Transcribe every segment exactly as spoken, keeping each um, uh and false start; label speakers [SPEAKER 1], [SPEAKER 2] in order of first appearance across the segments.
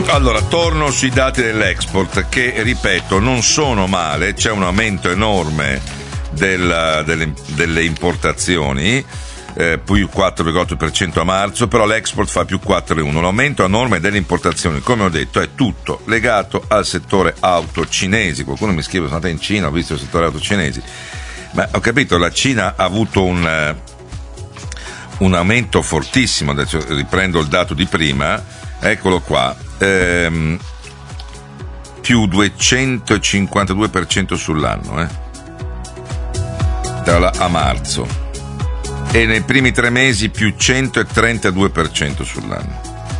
[SPEAKER 1] Allora, torno sui dati dell'export che, ripeto, non sono male, c'è un aumento enorme del, delle, delle importazioni, eh, più quattro virgola otto per cento a marzo, però l'export fa più quattro virgola uno. L'aumento enorme delle importazioni, come ho detto, è tutto legato al settore auto cinesi. Qualcuno mi scrive: sono andata in Cina, ho visto il settore auto cinesi. Ma ho capito, la Cina ha avuto un, un aumento fortissimo. Adesso riprendo il dato di prima, eccolo qua. Ehm, più duecentocinquantadue per cento sull'anno, eh? Da a marzo, e nei primi tre mesi più centotrentadue per cento sull'anno.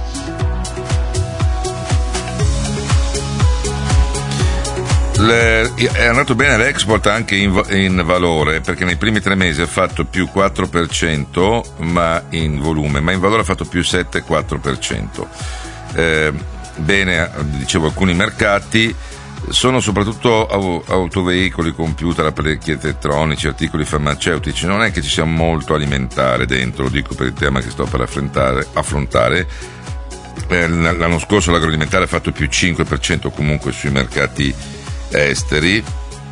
[SPEAKER 1] Le, è andato bene l'export anche in, in valore, perché nei primi tre mesi ha fatto più quattro per cento ma in volume, ma in valore ha fatto più sette virgola quattro per cento. Eh, bene, dicevo, alcuni mercati sono soprattutto autoveicoli, computer, apparecchi elettronici, articoli farmaceutici. Non è che ci sia molto alimentare dentro, lo dico per il tema che sto per affrontare, affrontare. Eh, l'anno scorso l'agroalimentare ha fatto più cinque per cento comunque sui mercati esteri,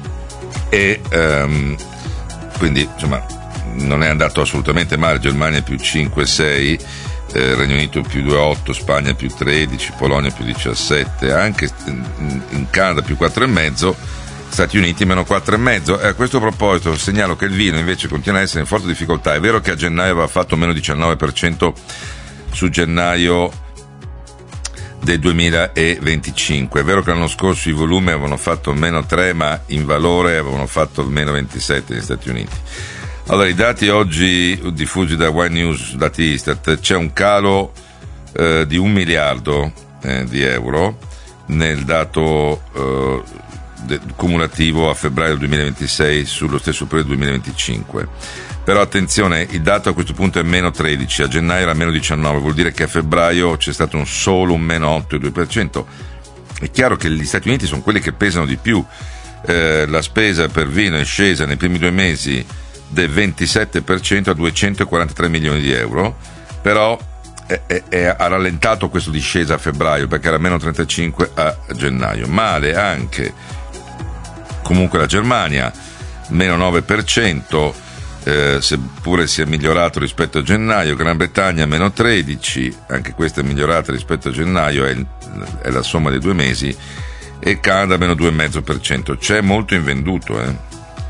[SPEAKER 1] e um, quindi insomma non è andato assolutamente male. Germania più cinque sei, Eh, Regno Unito più due virgola otto, Spagna più tredici, Polonia più diciassette, anche in Canada più quattro virgola cinque, Stati Uniti meno quattro virgola cinque. E a questo proposito segnalo che il vino invece continua a essere in forte difficoltà. È vero che a gennaio aveva fatto meno diciannove per cento su gennaio del duemilaventicinque, è vero che l'anno scorso i volumi avevano fatto meno tre, ma in valore avevano fatto meno ventisette negli Stati Uniti. Allora, i dati oggi diffusi da Wine News, dati Istat, c'è un calo eh, di un miliardo eh, di euro nel dato eh, de- cumulativo a febbraio duemilaventisei sullo stesso periodo duemilaventicinque. Però attenzione, il dato a questo punto è meno tredici, a gennaio era meno diciannove, vuol dire che a febbraio c'è stato un solo un meno otto virgola due per cento. È chiaro che gli Stati Uniti sono quelli che pesano di più. Eh, la spesa per vino è scesa nei primi due mesi del ventisette per cento a duecentoquarantatré milioni di euro, però è, è, è, ha rallentato questo discesa a febbraio, perché era meno trentacinque a gennaio. Male anche comunque la Germania, meno nove per cento, eh, seppure si è migliorato rispetto a gennaio. Gran Bretagna meno tredici, anche questa è migliorata rispetto a gennaio, è, è la somma dei due mesi, e Canada meno due virgola cinque per cento. C'è molto invenduto, eh.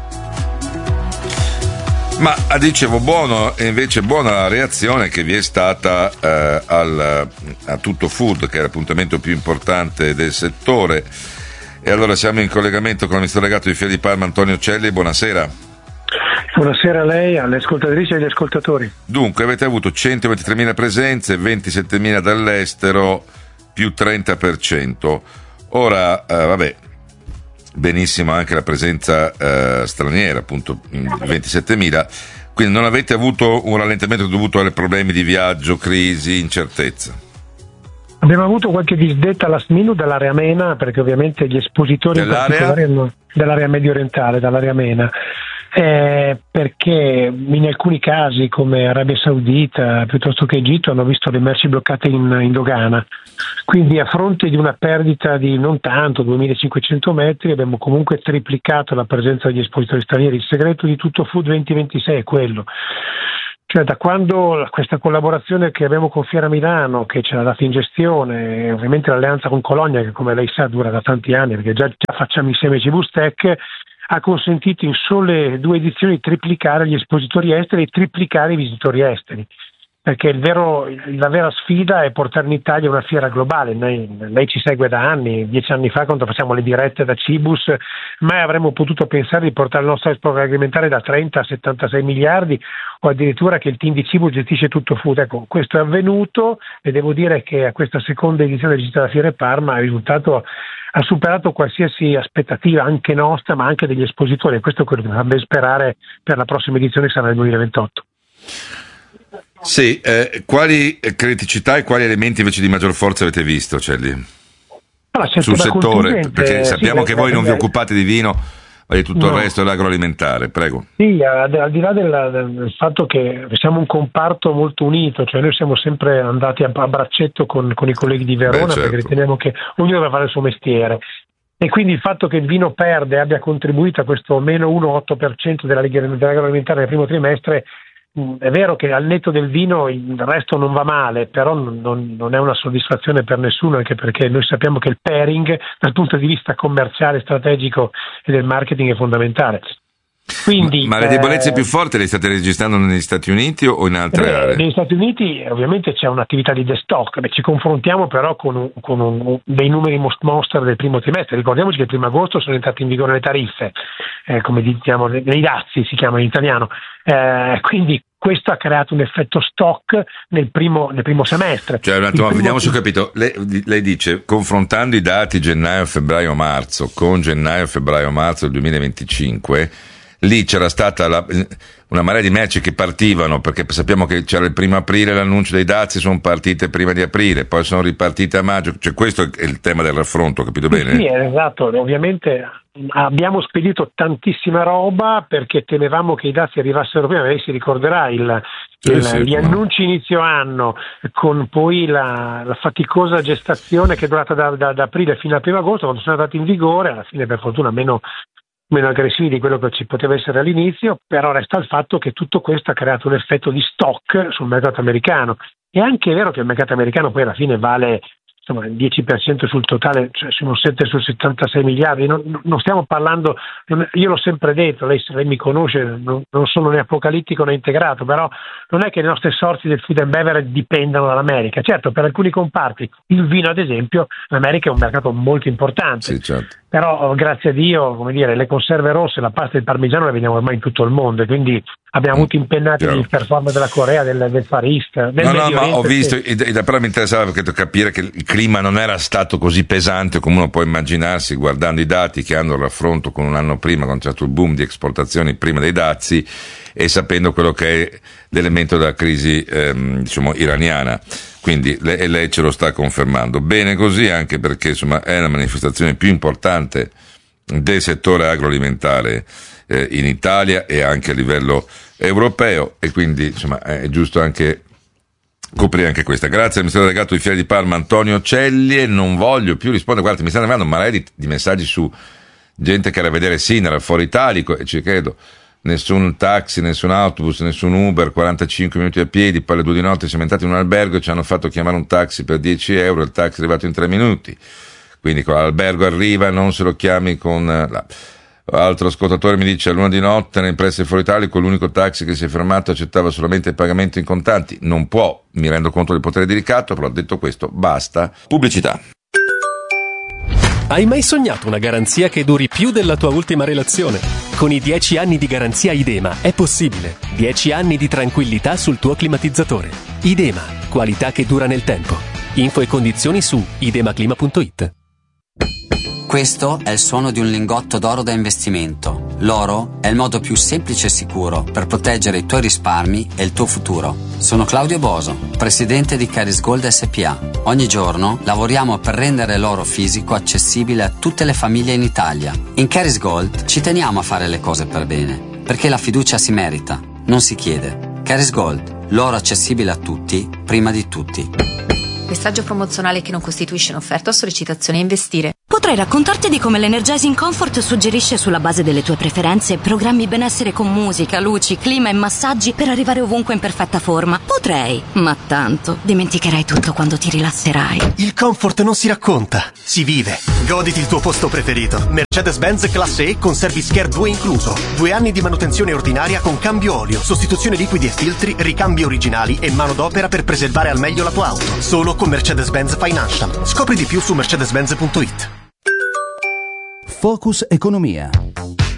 [SPEAKER 1] Ma dicevo, buono, e invece buona la reazione che vi è stata eh, al, a Tutto Food, che è l'appuntamento più importante del settore. E allora siamo in collegamento con l'amministratore delegato di Fiera di Parma, Antonio Celli. Buonasera.
[SPEAKER 2] Buonasera a lei, alle ascoltatrici e agli ascoltatori.
[SPEAKER 1] Dunque, avete avuto centoventitremila presenze, ventisettemila dall'estero, più trenta per cento. Ora, eh, vabbè, benissimo anche la presenza eh, straniera, appunto ventisettemila, quindi non avete avuto un rallentamento dovuto ai problemi di viaggio, crisi, incertezza?
[SPEAKER 2] Abbiamo avuto qualche disdetta last minute dall'area MENA, perché ovviamente gli espositori
[SPEAKER 1] dell'area,
[SPEAKER 2] hanno, dell'area medio orientale, dall'area MENA, eh, perché in alcuni casi come Arabia Saudita piuttosto che Egitto hanno visto le merci bloccate in, in dogana. Quindi a fronte di una perdita di non tanto, duemilacinquecento metri, abbiamo comunque triplicato la presenza degli espositori stranieri. Il segreto di Tutto Food duemilaventisei è quello. Cioè, da quando questa collaborazione che abbiamo con Fiera Milano, che ce l'ha data in gestione, e ovviamente l'alleanza con Colonia, che come lei sa dura da tanti anni, perché già, già facciamo insieme Cibustec, ha consentito in sole due edizioni di triplicare gli espositori esteri e triplicare i visitori esteri. Perché il vero, la vera sfida è portare in Italia una fiera globale. Lei, lei ci segue da anni, dieci anni fa quando facciamo le dirette da Cibus, mai avremmo potuto pensare di portare il nostro export agroalimentare da trenta a settantasei miliardi, o addirittura che il team di Cibus gestisce Tutto Food. Ecco, questo è avvenuto, e devo dire che a questa seconda edizione della Città della Fiera Parma il risultato ha superato qualsiasi aspettativa, anche nostra ma anche degli espositori, e questo è quello che fa ben sperare per la prossima edizione, che sarà nel duemilaventotto.
[SPEAKER 1] Sì, eh, quali criticità e quali elementi invece di maggior forza avete visto, Celli?
[SPEAKER 2] Allora,
[SPEAKER 1] sul settore, perché sappiamo
[SPEAKER 2] sì,
[SPEAKER 1] che voi non vi occupate di vino, e tutto
[SPEAKER 2] no.
[SPEAKER 1] il resto è l'agroalimentare, prego.
[SPEAKER 2] Sì, al, al di là del, del fatto che siamo un comparto molto unito, cioè noi siamo sempre andati a, a braccetto con, con i colleghi di Verona. Beh, certo. Perché riteniamo che ognuno deve fare il suo mestiere. E quindi il fatto che il vino perde abbia contribuito a questo meno uno virgola otto per cento della, dell'agroalimentare nel primo trimestre, mh, è vero che al netto del vino il resto non va male, però non, non è una soddisfazione per nessuno, anche perché noi sappiamo che il pairing dal punto di vista commerciale, strategico e del marketing è fondamentale. Quindi,
[SPEAKER 1] ma, ma le debolezze eh, più forti le state registrando negli Stati Uniti o in altre
[SPEAKER 2] eh,
[SPEAKER 1] aree?
[SPEAKER 2] Negli Stati Uniti ovviamente c'è un'attività di destock. Beh, ci confrontiamo però con, un, con un, dei numeri monster del primo trimestre. Ricordiamoci che il primo agosto sono entrate in vigore le tariffe, eh, come diciamo, nei dazi si chiama in italiano, eh, quindi questo ha creato un effetto stock nel primo, nel primo semestre.
[SPEAKER 1] Cioè, un attimo,
[SPEAKER 2] primo...
[SPEAKER 1] vediamo se ho capito. Lei, lei dice, confrontando i dati gennaio, febbraio, marzo con gennaio, febbraio, marzo del duemilaventicinque, lì c'era stata la, una marea di merci che partivano, perché sappiamo che c'era il primo aprile, l'annuncio dei dazi, sono partite prima di aprile, poi sono ripartite a maggio, cioè questo è il tema del raffronto, capito bene?
[SPEAKER 2] Sì, esatto, ovviamente abbiamo spedito tantissima roba perché temevamo che i dazi arrivassero prima. Lei si ricorderà il, sì, il, sì, gli no. annunci inizio anno, con poi la, la faticosa gestazione che è durata da, da, da aprile fino al primo agosto, quando sono andati in vigore, alla fine per fortuna meno meno aggressivi di quello che ci poteva essere all'inizio, però resta il fatto che tutto questo ha creato un effetto di stock sul mercato americano. È anche vero che il mercato americano poi alla fine vale insomma il dieci per cento sul totale, cioè sono sette su settantasei miliardi, non, non stiamo parlando, io l'ho sempre detto, lei, lei mi conosce, non, non sono né apocalittico né integrato, però non è che le nostre sorti del food and beverage dipendano dall'America. Certo, per alcuni comparti, il vino ad esempio, l'America è un mercato molto importante.
[SPEAKER 1] Sì, certo.
[SPEAKER 2] Però grazie a Dio, come dire, le conserve rosse, la pasta e il parmigiano le vediamo ormai in tutto il mondo, e quindi abbiamo avuto impennati
[SPEAKER 1] Chiaro.
[SPEAKER 2] il performance della Corea, del, del Far East, del
[SPEAKER 1] no,
[SPEAKER 2] Medio
[SPEAKER 1] no, ma
[SPEAKER 2] Oriente,
[SPEAKER 1] ho visto,
[SPEAKER 2] sì.
[SPEAKER 1] e, e, però mi interessava perché capire che il clima non era stato così pesante come uno può immaginarsi guardando i dati che hanno il raffronto con un anno prima, quando c'è stato il boom di esportazioni prima dei dazi, e sapendo quello che è l'elemento della crisi ehm, diciamo iraniana. Quindi lei, lei ce lo sta confermando. Bene così, anche perché insomma è la manifestazione più importante del settore agroalimentare eh, in Italia e anche a livello europeo, e quindi insomma è giusto anche coprire anche questa. Grazie al Ministero Delegato di Fiere di Parma Antonio Celli, e non voglio più rispondere, guarda, mi stanno arrivando una marea di, di messaggi su gente che era a vedere Sinner al Foro Italico, e ci credo. Nessun taxi, nessun autobus, nessun Uber, quarantacinque minuti a piedi, poi alle due di notte siamo entrati in un albergo e ci hanno fatto chiamare un taxi per dieci euro, il taxi è arrivato in tre minuti, quindi l'albergo arriva, non se lo chiami con... La... Altro ascoltatore mi dice, a luna di notte nel pressi del Foro Italico l'unico taxi che si è fermato accettava solamente il pagamento in contanti. Non può, mi rendo conto del potere delicato, però detto questo basta. Pubblicità.
[SPEAKER 3] Hai mai sognato una garanzia che duri più della tua ultima relazione? Con i dieci anni di garanzia Idema è possibile. dieci anni di tranquillità sul tuo climatizzatore. Idema, qualità che dura nel tempo. Info e condizioni su idemaclima punto it.
[SPEAKER 4] Questo è il suono di un lingotto d'oro da investimento. L'oro è il modo più semplice e sicuro per proteggere i tuoi risparmi e il tuo futuro. Sono Claudio Boso, presidente di Caris Gold S P A. Ogni giorno lavoriamo per rendere l'oro fisico accessibile a tutte le famiglie in Italia. In Caris Gold ci teniamo a fare le cose per bene, perché la fiducia si merita, non si chiede. Caris Gold, l'oro accessibile a tutti, prima di tutti.
[SPEAKER 5] Messaggio promozionale che non costituisce un'offerta o sollecitazione a investire.
[SPEAKER 6] Potrei raccontarti di come l'Energizing Comfort suggerisce sulla base delle tue preferenze programmi benessere con musica, luci, clima e massaggi per arrivare ovunque in perfetta forma. Potrei, ma tanto dimenticherai tutto quando ti rilasserai.
[SPEAKER 7] Il comfort non si racconta, si vive. Goditi il tuo posto preferito. Mercedes-Benz Classe E con Service Care due incluso. Due anni di manutenzione ordinaria con cambio olio, sostituzione liquidi e filtri, ricambi originali e manodopera per preservare al meglio la tua auto. Solo con Mercedes-Benz Financial. Scopri di più su mercedes benz punto it.
[SPEAKER 8] Focus Economia.